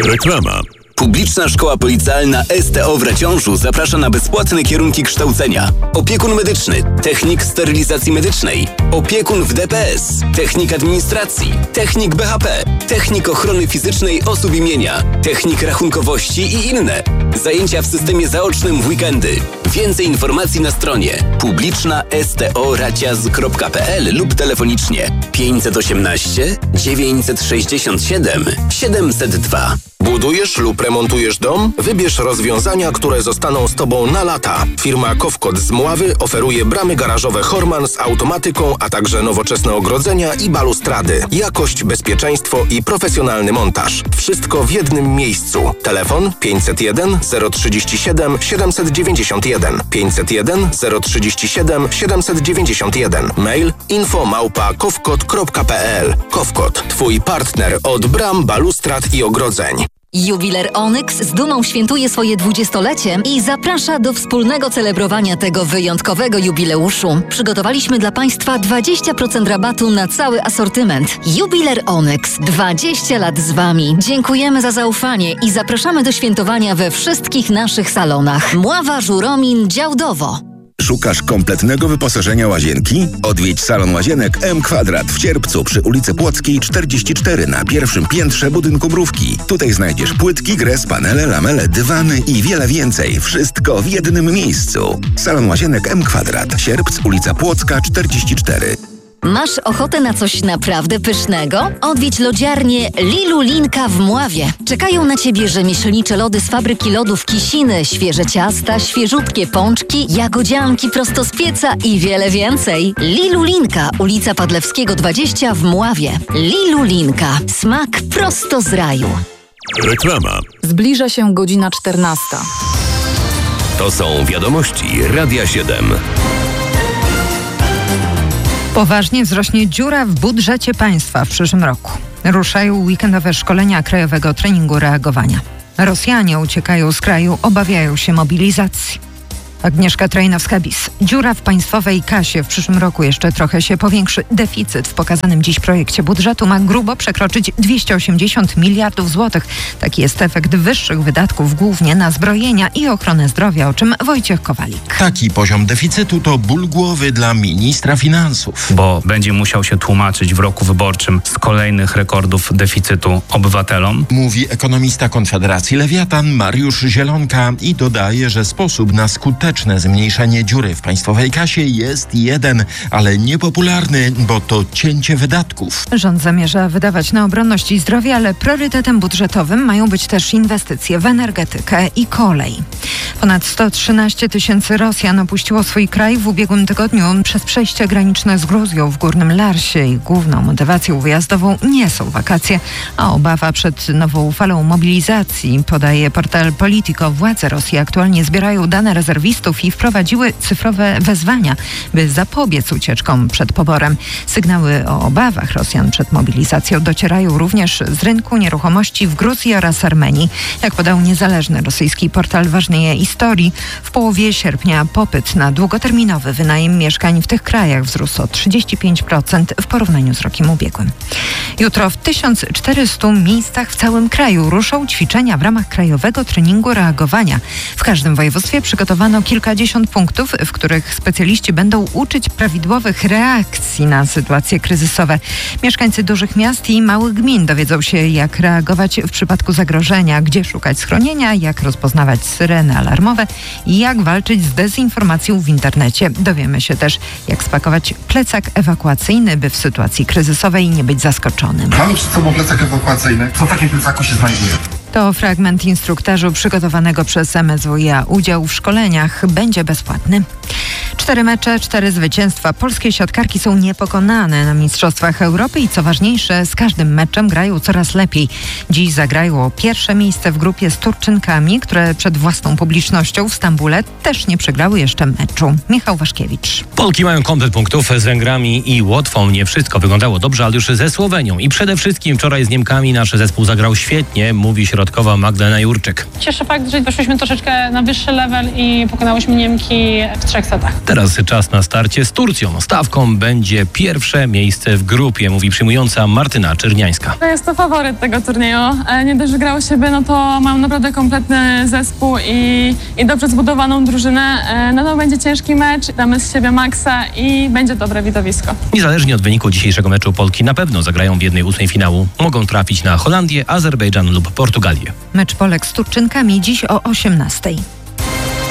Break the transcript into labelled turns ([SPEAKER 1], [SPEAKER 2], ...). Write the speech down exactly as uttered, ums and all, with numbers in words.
[SPEAKER 1] Reklama.
[SPEAKER 2] Publiczna Szkoła Policealna S T O w Raciążu zaprasza na bezpłatne kierunki kształcenia. Opiekun medyczny, technik sterylizacji medycznej, opiekun w D P S, technik administracji, technik B H P, technik ochrony fizycznej osób imienia, technik rachunkowości i inne. Zajęcia w systemie zaocznym w weekendy. Więcej informacji na stronie publiczna s t o raciaz kropka p l lub telefonicznie pięćset osiemnaście dziewięćset sześćdziesiąt siedem siedemset dwa.
[SPEAKER 3] Budujesz lub remontujesz dom? Wybierz rozwiązania, które zostaną z Tobą na lata. Firma Kowkot z Mławy oferuje bramy garażowe Horman z automatyką, a także nowoczesne ogrodzenia i balustrady. Jakość, bezpieczeństwo i profesjonalny montaż. Wszystko w jednym miejscu. Telefon pięćset jeden zero trzydzieści siedem siedemset dziewięćdziesiąt jeden, pięćset jeden zero trzydzieści siedem siedemset dziewięćdziesiąt jeden. Mail info małpa kowkot kropka p l. Kowkot, Twój partner od bram, balustrad i ogrodzeń.
[SPEAKER 4] Jubiler Onyx z dumą świętuje swoje dwudziestolecie i zaprasza do wspólnego celebrowania tego wyjątkowego jubileuszu. Przygotowaliśmy dla Państwa dwadzieścia procent rabatu na cały asortyment. Jubiler Onyx. dwadzieścia lat z Wami. Dziękujemy za zaufanie i zapraszamy do świętowania we wszystkich naszych salonach. Mława, Żuromin, Działdowo.
[SPEAKER 5] Szukasz kompletnego wyposażenia łazienki? Odwiedź salon łazienek M Kwadrat w Cierpcu przy ulicy Płockiej czterdzieści cztery na pierwszym piętrze budynku Mrówki. Tutaj znajdziesz płytki, gres, panele, lamele, dywany i wiele więcej. Wszystko w jednym miejscu. Salon łazienek M Kwadrat. Sierpc, ulica Płocka czterdzieści cztery.
[SPEAKER 4] Masz ochotę na coś naprawdę pysznego? Odwiedź lodziarnię Lilulinka w Mławie. Czekają na Ciebie rzemieślnicze lody z fabryki lodów Kisiny, świeże ciasta, świeżutkie pączki, jagodzianki prosto z pieca i wiele więcej. Lilulinka, ulica Padlewskiego dwadzieścia w Mławie. Lilulinka. Smak prosto z raju.
[SPEAKER 1] Reklama.
[SPEAKER 6] Zbliża się godzina czternasta.
[SPEAKER 1] To są wiadomości Radia siedem.
[SPEAKER 7] Poważnie wzrośnie dziura w budżecie państwa w przyszłym roku. Ruszają weekendowe szkolenia Krajowego Treningu Reagowania. Rosjanie uciekają z kraju, obawiają się mobilizacji. Agnieszka Trajnowska-Bis. Dziura w państwowej kasie w przyszłym roku jeszcze trochę się powiększy. Deficyt w pokazanym dziś projekcie budżetu ma grubo przekroczyć dwieście osiemdziesiąt miliardów złotych. Taki jest efekt wyższych wydatków głównie na zbrojenia i ochronę zdrowia, o czym Wojciech Kowalik.
[SPEAKER 8] Taki poziom deficytu to ból głowy dla ministra finansów.
[SPEAKER 9] Bo będzie musiał się tłumaczyć w roku wyborczym z kolejnych rekordów deficytu obywatelom.
[SPEAKER 8] Mówi ekonomista Konfederacji Lewiatan Mariusz Zielonka i dodaje, że sposób na skuteczne zmniejszenie dziury w państwowej kasie jest jeden, ale niepopularny, bo to cięcie wydatków.
[SPEAKER 7] Rząd zamierza wydawać na obronność i zdrowie, ale priorytetem budżetowym mają być też inwestycje w energetykę i kolej. Ponad sto trzynaście tysięcy Rosjan opuściło swój kraj w ubiegłym tygodniu przez przejście graniczne z Gruzją w Górnym Larsie. I główną motywacją wyjazdową nie są wakacje, a obawa przed nową falą mobilizacji, podaje portal Politico. Władze Rosji aktualnie zbierają dane rezerwistów i wprowadziły cyfrowe wezwania, by zapobiec ucieczkom przed poborem. Sygnały o obawach Rosjan przed mobilizacją docierają również z rynku nieruchomości w Gruzji oraz Armenii. Jak podał niezależny rosyjski portal Ważnej Historii, w połowie sierpnia popyt na długoterminowy wynajem mieszkań w tych krajach wzrósł o trzydzieści pięć procent w porównaniu z rokiem ubiegłym. Jutro w tysiąc czterystu miejscach w całym kraju ruszą ćwiczenia w ramach Krajowego Treningu Reagowania. W każdym województwie przygotowano kilkadziesiąt punktów, w których specjaliści będą uczyć prawidłowych reakcji na sytuacje kryzysowe. Mieszkańcy dużych miast i małych gmin dowiedzą się, jak reagować w przypadku zagrożenia, gdzie szukać schronienia, jak rozpoznawać syreny alarmowe i jak walczyć z dezinformacją w internecie. Dowiemy się też, jak spakować plecak ewakuacyjny, by w sytuacji kryzysowej nie być zaskoczonym.
[SPEAKER 10] Mamy przed sobą plecak ewakuacyjny. Co w takim plecaku się znajduje?
[SPEAKER 7] To fragment instruktażu przygotowanego przez M S W i A. Udział w szkoleniach będzie bezpłatny. Cztery mecze, cztery zwycięstwa. Polskie siatkarki są niepokonane na Mistrzostwach Europy i co ważniejsze, z każdym meczem grają coraz lepiej. Dziś zagrają o pierwsze miejsce w grupie z Turczynkami, które przed własną publicznością w Stambule też nie przegrały jeszcze meczu. Michał Waszkiewicz.
[SPEAKER 11] Polki mają komplet punktów z Węgrami i Łotwą. Nie wszystko wyglądało dobrze, ale już ze Słowenią. I przede wszystkim wczoraj z Niemkami nasz zespół zagrał świetnie, mówi środkowa Magdalena Jurczyk.
[SPEAKER 12] Cieszy fakt, że weszliśmy troszeczkę na wyższy level i pokonałyśmy Niemki w trzech setach.
[SPEAKER 11] Teraz czas na starcie z Turcją. Stawką będzie pierwsze miejsce w grupie, mówi przyjmująca Martyna Czerniańska.
[SPEAKER 12] Jest to faworyt tego turnieju. Nie dość, że grał siebie, no to mam naprawdę kompletny zespół i, i dobrze zbudowaną drużynę. No to będzie ciężki mecz, damy z siebie maksa i będzie dobre widowisko.
[SPEAKER 11] Niezależnie od wyniku dzisiejszego meczu Polki na pewno zagrają w jednej ósmej finału. Mogą trafić na Holandię, Azerbejdżan lub Portugalię.
[SPEAKER 7] Mecz Polek z Turczynkami dziś o osiemnastej.